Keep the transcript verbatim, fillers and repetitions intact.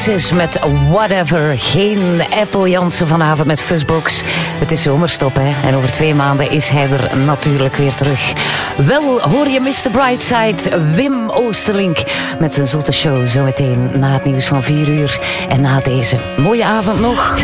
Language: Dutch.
Oasis met Whatever. Geen Apple Jansen vanavond met Fuzzbox. Het is zomerstop, hè. En over twee maanden is hij er natuurlijk weer terug. Wel hoor je mister Brightside, Wim Oosterlink, met zijn zotte show zometeen na het nieuws van vier uur. En na deze mooie avond nog.